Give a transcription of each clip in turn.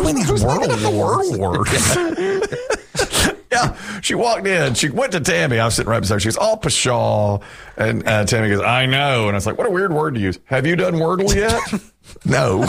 playing these Wordle words? Yeah, she walked in. She went to Tammy. I was sitting right beside her. She goes, "Oh, pshaw." And Tammy goes, "I know." And I was like, "What a weird word to use. Have you done Wordle yet?" No.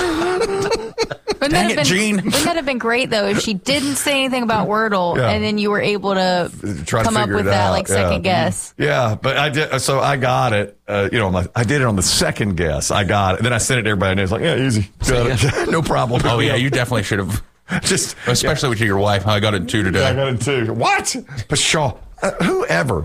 Dang it, Gene. Wouldn't that have been great, though, if she didn't say anything about Wordle and then you were able to come up with that, like, second guess? Yeah, but I did. So I got it. I did it on the second guess. I got it. Then I sent it to everybody, and it was like, yeah, easy. Got it. No problem. Oh, yeah, you definitely should have. Especially with your wife. I got it 2 today. I got it 2. What? Pshaw. Whoever.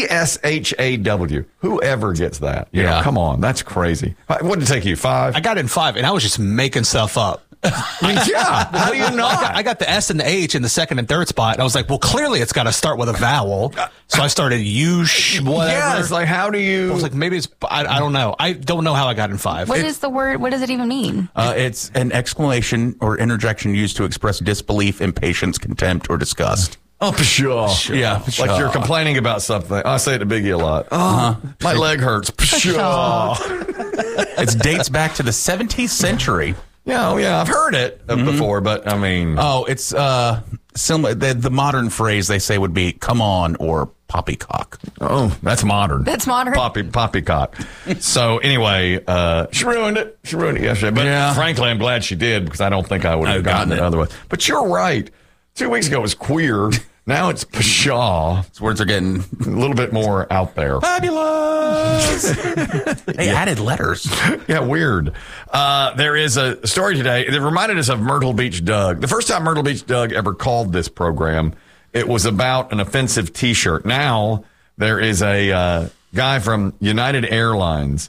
P-S-H-A-W. Whoever gets that. You know, come on. That's crazy. What did it take you, 5? I got it in 5, and I was just making stuff up. Yeah. How do you not? I got the S and the H in the second and third spot. And I was like, well, clearly it's got to start with a vowel. So I started whatever. Yeah, it's like, how do you? I was like, maybe it's, I don't know. I don't know how I got in 5. What is the word? What does it even mean? It's an exclamation or interjection used to express disbelief, impatience, contempt, or disgust. Oh, pshaw. Yeah. Like you're complaining about something. I say it to Biggie a lot. My leg hurts. Pshaw. It dates back to the 17th century. Yeah, I've heard it before, but I mean... Oh, it's similar. The modern phrase they say would be, come on, or poppycock. Oh, that's modern. That's modern? Poppycock. So anyway, she ruined it. She ruined it yesterday. But frankly, I'm glad she did, because I don't think I would have gotten it otherwise. But you're right. 2 weeks ago it was queer. Now it's pshaw. These words are getting a little bit more out there. Fabulous. They added letters. Yeah, weird. There is a story today that reminded us of Myrtle Beach Doug. The first time Myrtle Beach Doug ever called this program, it was about an offensive T-shirt. Now there is a guy from United Airlines,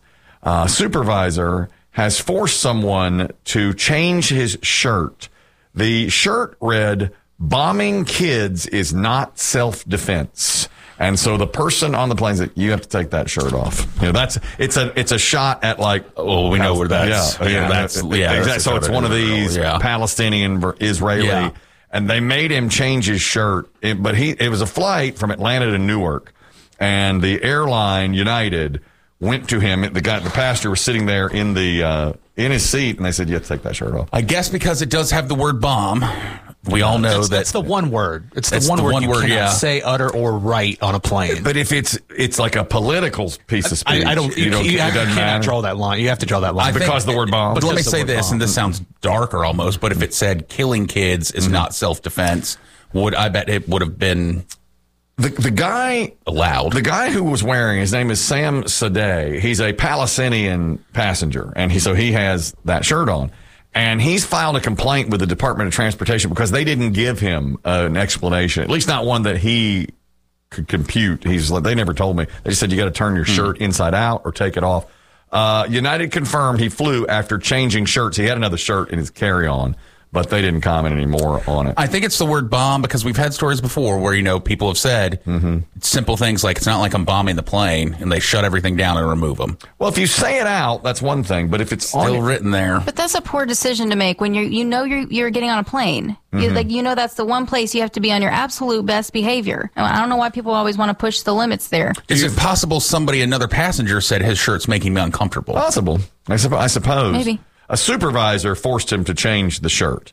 supervisor, has forced someone to change his shirt. The shirt read, "Bombing kids is not self-defense." And so the person on the plane said, "You have to take that shirt off." You know, it's a shot at, like, we know where that's. Exactly. So it's one of these Palestinian, Israeli, and they made him change his shirt. But it was a flight from Atlanta to Newark, and the airline United went to him. The passenger was sitting there in his seat, and they said, "You have to take that shirt off." I guess because it does have the word bomb. We all know that's the one word. It's the one word you cannot say, utter, or write on a plane. But if it's like a political piece of speech, you cannot draw that line. You have to draw that line because the word bomb. But let me say this, and this sounds darker almost. But if it said killing kids is not self-defense, I bet it would have been the guy allowed. The guy who was wearing, his name is Sam Sadeh. He's a Palestinian passenger, and he has that shirt on. And he's filed a complaint with the Department of Transportation because they didn't give him an explanation, at least not one that he could compute. He's like, they never told me. They just said, you got to turn your shirt inside out or take it off. United confirmed he flew after changing shirts. He had another shirt in his carry-on, but they didn't comment anymore on it. I think it's the word bomb because we've had stories before where, people have said simple things like, it's not like I'm bombing the plane, and they shut everything down and remove them. Well, if you say it out, that's one thing, but if it's still written there. But that's a poor decision to make when you're getting on a plane. That's the one place you have to be on your absolute best behavior. I don't know why people always want to push the limits there. Is it possible another passenger said his shirt's making me uncomfortable? Possible. I suppose. Maybe. A supervisor forced him to change the shirt,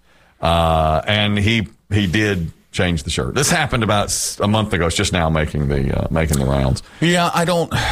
and he did change the shirt. This happened about a month ago. It's just now making the rounds. Yeah, I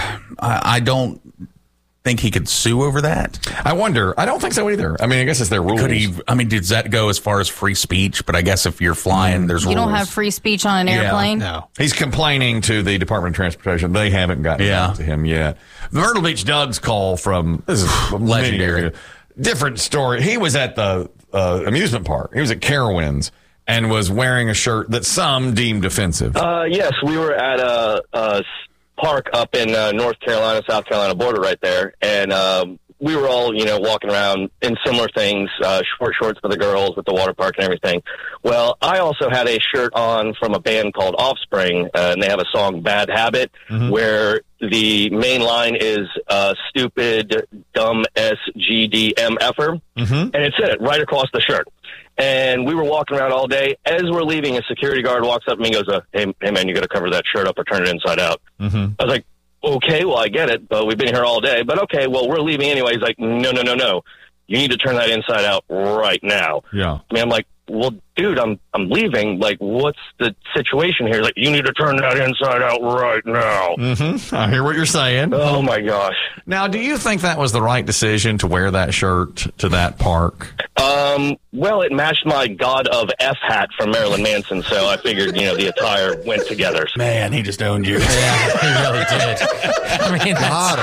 don't think he could sue over that. I wonder. I don't think so either. I mean, I guess it's their rules. Could he? I mean, does that go as far as free speech? But I guess if you're flying, there's rules. You don't have free speech on an airplane? No. He's complaining to the Department of Transportation. They haven't gotten back to him yet. Myrtle Beach Doug's call this is legendary. Different story. He was at the amusement park. He was at Carowinds and was wearing a shirt that some deemed offensive. Yes, we were at a park up in North Carolina, South Carolina border right there. And we were all, walking around in similar things, short shorts for the girls at the water park and everything. Well, I also had a shirt on from a band called Offspring, and they have a song, Bad Habit, where the main line is stupid, dumb, SGDMFer. And it said it right across the shirt. And we were walking around all day. As we're leaving, a security guard walks up to me and goes, hey man, you got to cover that shirt up or turn it inside out. I was like, okay, well, I get it, but we've been here all day. But okay, well, we're leaving anyway. He's like, no. you need to turn that inside out right now. Yeah. I mean, I'm like, well, dude, I'm leaving. Like, what's the situation here? Like, you need to turn that inside out right now. Mm-hmm. I hear what you're saying. Oh my gosh. Now, do you think that was the right decision to wear that shirt to that park? Well, it matched my God of F hat from Marilyn Manson, so I figured, the attire went together. Man, he just owned you. Yeah, he really did. I mean, God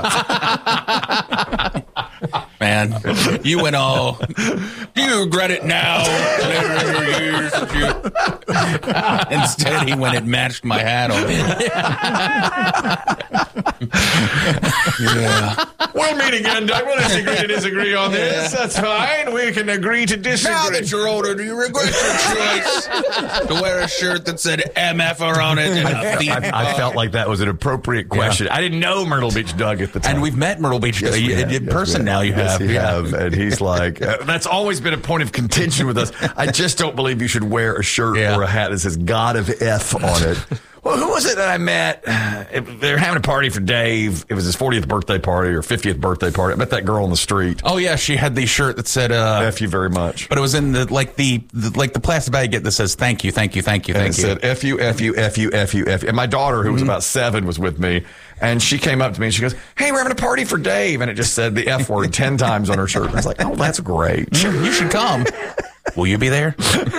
of F. man, you went all. Do you regret it now? Instead, he went and matched my hat on it. Yeah. We'll meet again, Doug. We'll agree to disagree on this. That's fine. We can agree to disagree. Now that you're older, do you regret your choice to wear a shirt that said MFR on it? And I felt like that was an appropriate question. I didn't know Myrtle Beach Doug at the time. And we've met Myrtle Beach Doug in person now. You Yes, have. you have. And he's like, that's always been a point of contention with us. I just don't believe you should wear a shirt or a hat that says God of F on it. Well, who was it that I met? They were having a party for Dave. It was his 40th birthday party or 50th birthday party. I met that girl on the street. Oh yeah, she had the shirt that said F you very much. But it was in the plastic bag you get that says thank you, thank you, thank you, And thank it you. said F you, F you, F you, F you, F you. And my daughter, who was about 7, was with me. And she came up to me and she goes, hey, we're having a party for Dave. And it just said the F word 10 times on her shirt. And I was like, oh, that's great. You should come. Will you be there?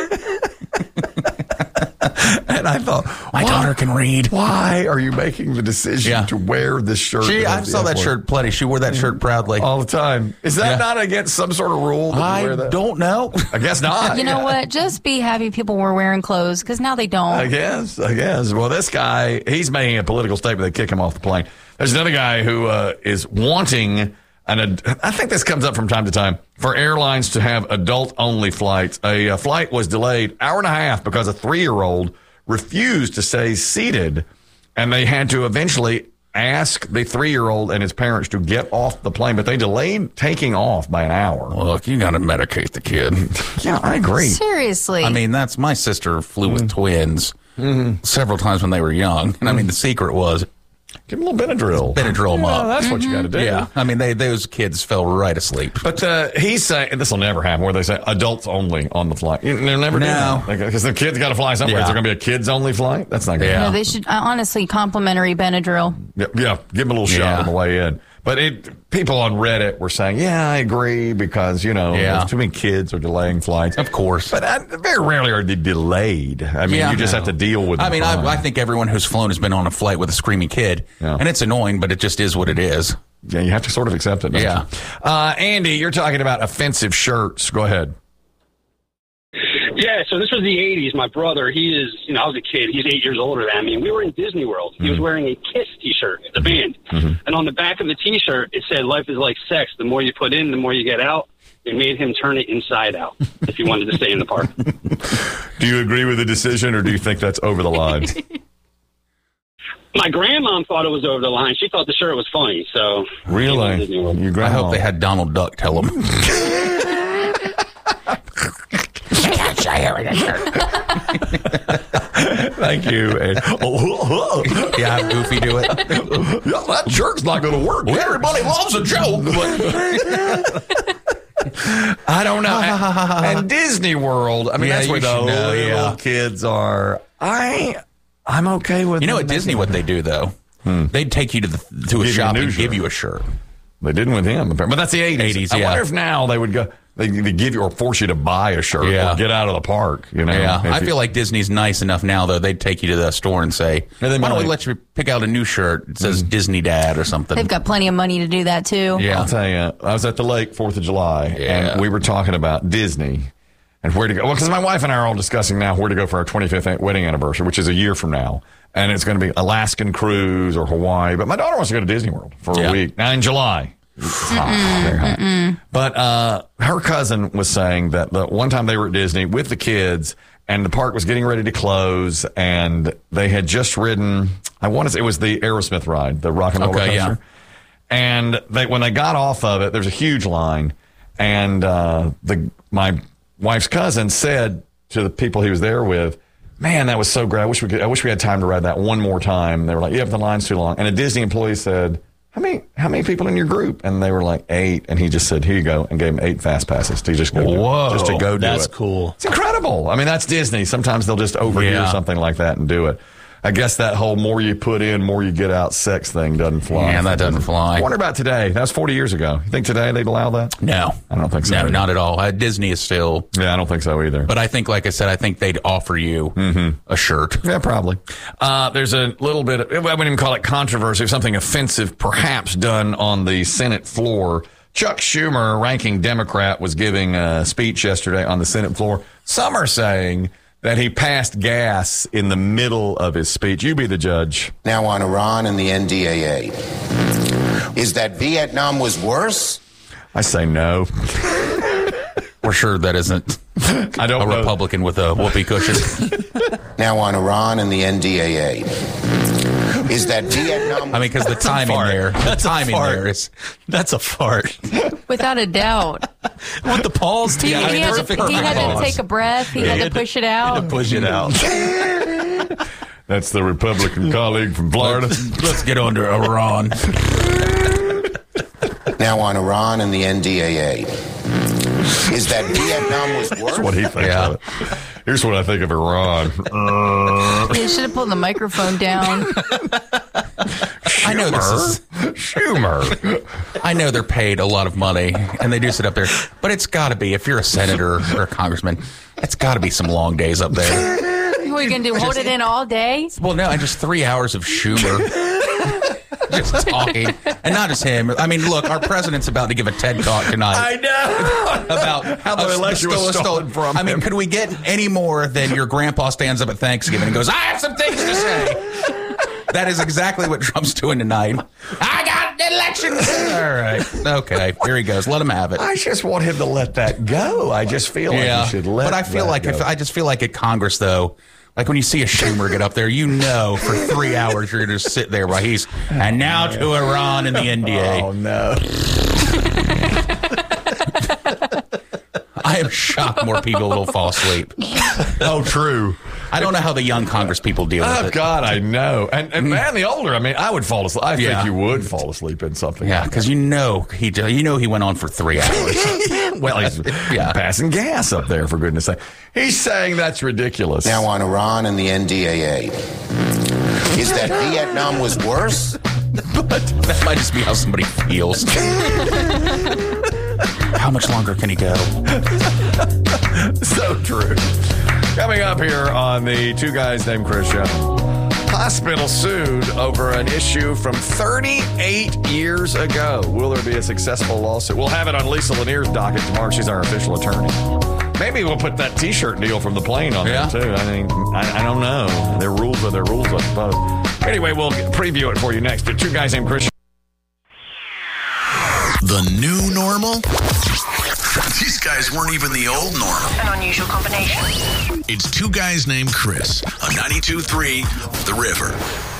And I thought, My daughter can read. Why are you making the decision to wear this shirt? I saw that shirt plenty. She wore that shirt proudly. all the time. Is that not against some sort of rule? That you I wear that? don't know. I guess not. You know what? Just be happy people were wearing clothes because now they don't. I guess. Well, this guy, he's making a political statement. They kick him off the plane. There's another guy who is wanting, and I think this comes up from time to time, for airlines to have adult-only flights. A flight was delayed hour and a half because a 3-year-old refused to stay seated, and they had to eventually ask the 3-year-old and his parents to get off the plane, but they delayed taking off by an hour. Look, you got to medicate the kid. Yeah, I agree. Seriously. I mean, that's my sister flew with twins several times when they were young. And I mean, the secret was Give them a little Benadryl. Benadryl them up. That's what you got to do. Yeah. I mean, those kids fell right asleep. But he's saying, this will never happen, where they say adults only on the flight. They'll never do that. Because the kids got to fly somewhere. Yeah. Is there going to be a kids-only flight? That's not going to Yeah. No, happen. they should honestly complimentary Benadryl. Yeah, give them a little shot on the way in. But people on Reddit were saying, yeah, I agree, because, there's too many kids are delaying flights. Of course. But very rarely are they delayed. I mean, you just have to deal with I mean, the crime. I think everyone who's flown has been on a flight with a screaming kid. Yeah. And it's annoying, but it just is what it is. Yeah, you have to sort of accept it. Don't Yeah. you? Andy, you're talking about offensive shirts. Go ahead. Yeah, so this was the 80s. My brother, he is, I was a kid. He's 8 years older than me. And we were in Disney World. He was wearing a KISS T-shirt, the band. And on the back of the T-shirt, it said, life is like sex. The more you put in, the more you get out. It made him turn it inside out if he wanted to stay in the park. Do you agree with the decision, or do you think that's over the line? My grandmom thought it was over the line. She thought the shirt was funny. So Really? Disney World. Your I grandma. hope they had Donald Duck tell them. Thank you. And, Yeah, have Goofy do it. yeah, that shirt's not going to work. Well, everybody loves a joke, but I don't know. And Disney World, I mean, Yeah, that's where you the should know, little yeah. kids are. I'm okay with you know them at Disney making what they do though? They'd take you to you a a shop new and give shirt. you a shirt. They didn't with him, but that's the 80s. 80s, I yeah. wonder if now they would go. They give you or force you to buy a shirt Yeah. or get out of the park. Yeah, If I you- feel like Disney's nice enough now, though. They'd take you to the store and say, Yeah, they why don't we might. let you pick out a new shirt? It says Disney Dad or something. They've got plenty of money to do that too. Yeah. I'll tell you, I was at the lake 4th of July, Yeah. and we were talking about Disney and where to go. Well, because my wife and I are all discussing now where to go for our 25th wedding anniversary, which is a year from now. And it's going to be Alaskan cruise or Hawaii. But my daughter wants to go to Disney World for Yeah. a week. Now in July. It's hot, very hot. But her cousin was saying that the one time they were at Disney with the kids, and the park was getting ready to close, and they had just ridden, I want to say it was the Aerosmith ride, the rock and roller Okay, coaster. yeah. And when they got off of it, there's a huge line, and my wife's cousin said to the people he was there with, "Man, that was so great. I wish we had time to ride that one more time." They were like, "Yeah, but the line's too long." And a Disney employee said, how many people in your group? And they were like 8. And he just said, here you go, and gave them 8 fast passes to just go do it. Just to go do that's it. cool. It's incredible. I mean, that's Disney. Sometimes they'll just overhear something like that and do it. I guess that whole more you put in, more you get out sex thing doesn't fly. Yeah, that doesn't fly. I wonder about today. That was 40 years ago. You think today they'd allow that? No. I don't think so. No, either. not at all. Disney is still. Yeah, I don't think so either. But I think, like I said, I think they'd offer you a shirt. Yeah, probably. There's a little bit of, I wouldn't even call it controversy, something offensive perhaps done on the Senate floor. Chuck Schumer, ranking Democrat, was giving a speech yesterday on the Senate floor. Some are saying that he passed gas in the middle of his speech. You be the judge. Now on Iran and the NDAA. Is that Vietnam was worse? I say no. We're sure that isn't I don't a know. Republican with a whoopee cushion. Now on Iran and the NDAA. Is that Vietnam? I mean, because the timing there, That's a fart. Without a doubt. With the pause, He, too. he had to take a breath. He had to push it out. Push it out. That's the Republican colleague from Florida. Let's get on to Iran. Now on Iran and the NDAA. Is that Vietnam was worse? That's what he thinks of it. Here's what I think of Iran. You should have pulled the microphone down. I know this is Schumer. I know they're paid a lot of money and they do sit up there, but it's got to be, if you're a senator or a congressman, it's got to be some long days up there. What are you going to do? Hold it in all day? Well, no, and just 3 hours of Schumer just talking, and not just him. I mean, look, our president's about to give a TED talk tonight. know. About how the election was stolen from I mean, him. could we get any more than your grandpa stands up at Thanksgiving and goes, I have some things to say. That is exactly what Trump's doing tonight. I got elections. All right. Okay. Here he goes. Let him have it. I just want him to let that go. I just feel like he should let But I feel that like go. I just feel like at Congress, though, like when you see a Schumer get up there, you know for 3 hours you're going to sit there while he's, and now to Iran and the NDA. Oh, no. I am shocked more people will fall asleep. Oh, true. I don't know how the young Congress people deal with Oh, it. God, I know. And man, the older, I mean, I would fall asleep. I think you would fall asleep in something. Yeah, like because he went on for 3 hours. that. Well, he's passing gas up there, for goodness sake. He's saying that's ridiculous. Now on Iran and the NDAA. Is that Vietnam was worse? But that might just be how somebody feels. How much longer can he go? So true. Coming up here on the Two Guys Named Chris show. Hospital sued over an issue from 38 years ago. Will there be a successful lawsuit? We'll have it on Lisa Lanier's docket tomorrow. She's our official attorney. Maybe we'll put that T-shirt deal from the plane on there, too. I mean, I don't know. Their rules are their rules, I suppose. Anyway, we'll preview it for you next. The Two Guys Named Chris. The new normal? These guys weren't even the old normal. An unusual combination. It's Two Guys Named Chris on 92.3 The River.